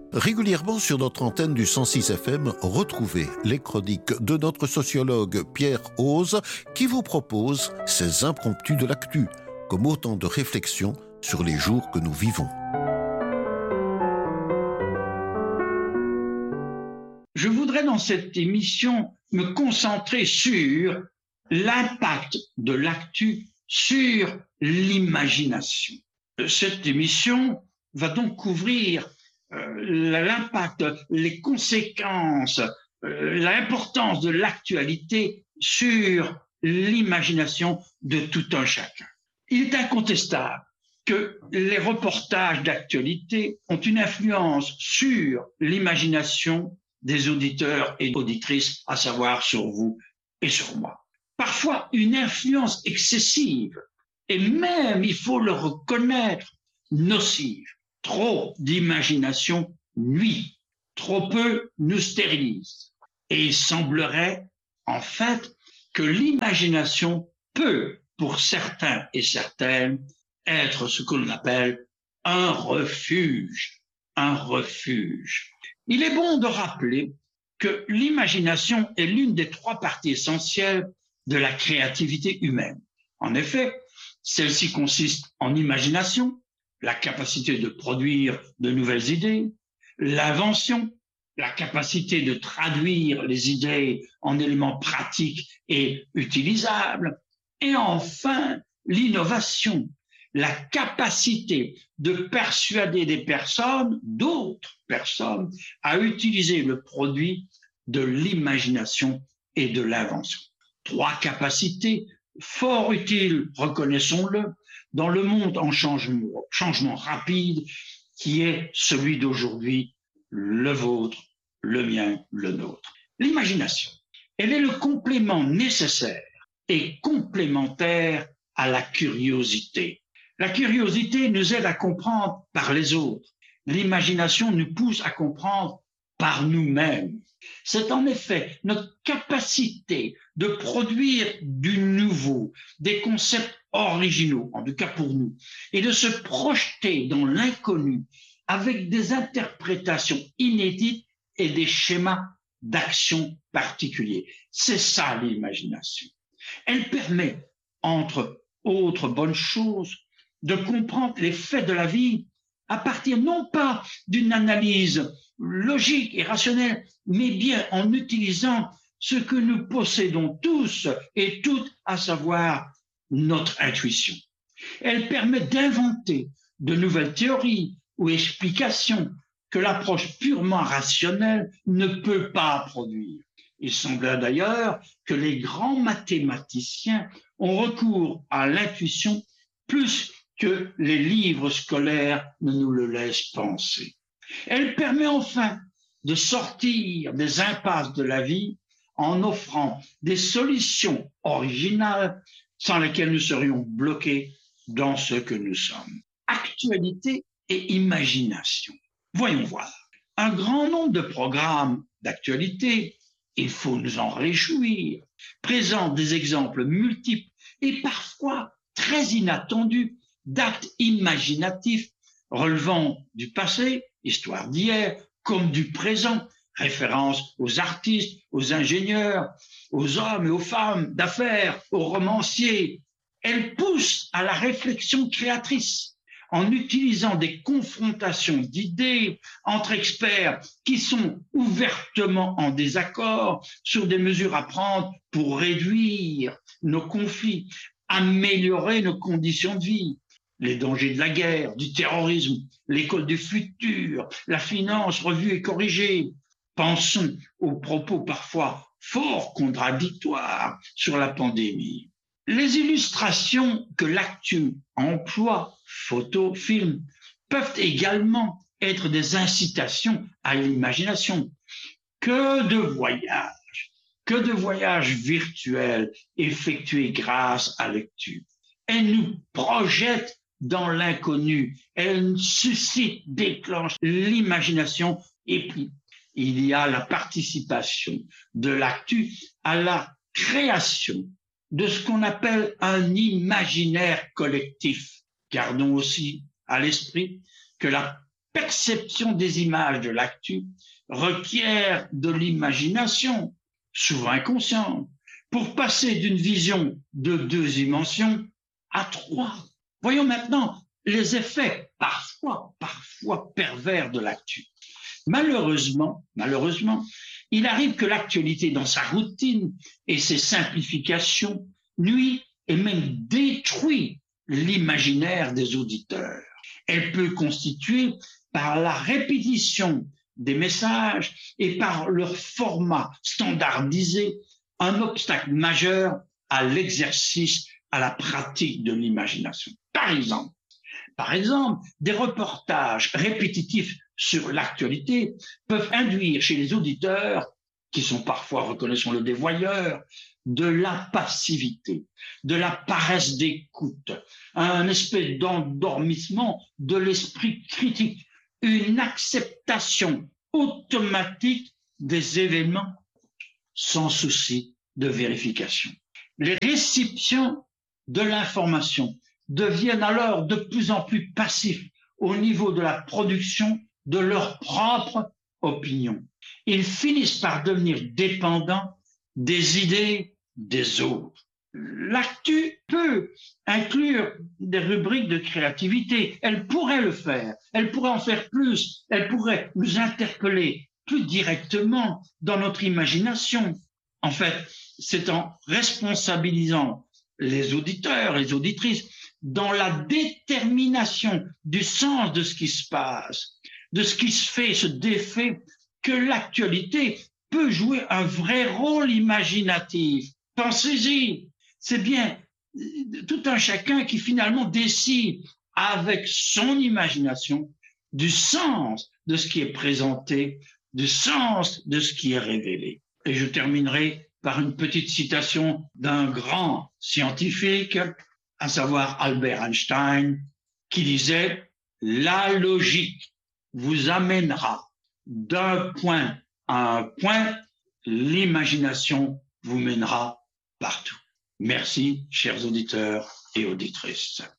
Régulièrement sur notre antenne du 106 FM, retrouvez les chroniques de notre sociologue Pierre Ose qui vous propose ses impromptus de l'actu, comme autant de réflexions sur les jours que nous vivons. Je voudrais dans cette émission me concentrer sur l'impact de l'actu sur l'imagination. Cette émission va donc couvrir l'impact, les conséquences, l'importance de l'actualité sur l'imagination de tout un chacun. Il est incontestable que les reportages d'actualité ont une influence sur l'imagination des auditeurs et auditrices, à savoir sur vous et sur moi. Parfois une influence excessive et même, il faut le reconnaître, nocive. Trop d'imagination nuit, trop peu nous stérilise. Et il semblerait, en fait, que l'imagination peut, pour certains et certaines, être ce que l'on appelle un refuge. Un refuge. Il est bon de rappeler que l'imagination est l'une des trois parties essentielles de la créativité humaine. En effet, celle-ci consiste en imagination, la capacité de produire de nouvelles idées, l'invention, la capacité de traduire les idées en éléments pratiques et utilisables, et enfin l'innovation, la capacité de persuader des personnes, d'autres personnes, à utiliser le produit de l'imagination et de l'invention. Trois capacités fort utiles, reconnaissons-le, dans le monde en changement rapide qui est celui d'aujourd'hui, le vôtre, le mien, le nôtre. L'imagination, elle est le complément nécessaire et complémentaire à la curiosité. La curiosité nous aide à comprendre par les autres. L'imagination nous pousse à comprendre par nous-mêmes. C'est en effet notre capacité de produire du nouveau, des concepts originaux, en tout cas pour nous, et de se projeter dans l'inconnu avec des interprétations inédites et des schémas d'action particuliers. C'est ça l'imagination. Elle permet, entre autres bonnes choses, de comprendre les faits de la vie à partir non pas d'une analyse logique et rationnelle, mais bien en utilisant ce que nous possédons tous et toutes, à savoir notre intuition. Elle permet d'inventer de nouvelles théories ou explications que l'approche purement rationnelle ne peut pas produire. Il semble d'ailleurs que les grands mathématiciens ont recours à l'intuition plus que les livres scolaires ne nous le laissent penser. Elle permet enfin de sortir des impasses de la vie en offrant des solutions originales sans lesquelles nous serions bloqués dans ce que nous sommes. Actualité et imagination. Voyons voir. Un grand nombre de programmes d'actualité, il faut nous en réjouir, présentent des exemples multiples et parfois très inattendus d'actes imaginatifs relevant du passé, histoire d'hier, comme du présent, référence aux artistes, aux ingénieurs, aux hommes et aux femmes d'affaires, aux romanciers. Elle pousse à la réflexion créatrice en utilisant des confrontations d'idées entre experts qui sont ouvertement en désaccord sur des mesures à prendre pour réduire nos conflits, améliorer nos conditions de vie. Les dangers de la guerre, du terrorisme, l'école du futur, la finance revue et corrigée. Pensons aux propos parfois fort contradictoires sur la pandémie. Les illustrations que l'actu emploie, photos, films, peuvent également être des incitations à l'imagination. Que de voyages virtuels effectués grâce à l'actu. Elles nous projettent dans l'inconnu, elles suscitent, déclenchent l'imagination et puis il y a la participation de l'actu à la création de ce qu'on appelle un imaginaire collectif. Gardons aussi à l'esprit que la perception des images de l'actu requiert de l'imagination, souvent inconsciente, pour passer d'une vision de 2 dimensions à 3. Voyons maintenant les effets parfois pervers de l'actu. Malheureusement, il arrive que l'actualité dans sa routine et ses simplifications nuit et même détruit l'imaginaire des auditeurs. Elle peut constituer par la répétition des messages et par leur format standardisé un obstacle majeur à l'exercice, à la pratique de l'imagination. Par exemple, des reportages répétitifs sur l'actualité peuvent induire chez les auditeurs, qui sont parfois, reconnaissons-le, des voyeurs, de la passivité, de la paresse d'écoute, un espèce d'endormissement de l'esprit critique, une acceptation automatique des événements sans souci de vérification. Les récipients de l'information deviennent alors de plus en plus passifs au niveau de la production de leur propre opinion. Ils finissent par devenir dépendants des idées des autres. L'actu peut inclure des rubriques de créativité. Elle pourrait le faire. Elle pourrait en faire plus. Elle pourrait nous interpeller plus directement dans notre imagination. En fait, c'est en responsabilisant les auditeurs, les auditrices, dans la détermination du sens de ce qui se passe, de ce qui se fait, se défait, que l'actualité peut jouer un vrai rôle imaginatif. Pensez-y, c'est bien tout un chacun qui finalement décide avec son imagination du sens de ce qui est présenté, du sens de ce qui est révélé. Et je terminerai par une petite citation d'un grand scientifique, à savoir Albert Einstein, qui disait « La logique vous amènera d'un point à un point, l'imagination vous mènera partout. » Merci, chers auditeurs et auditrices.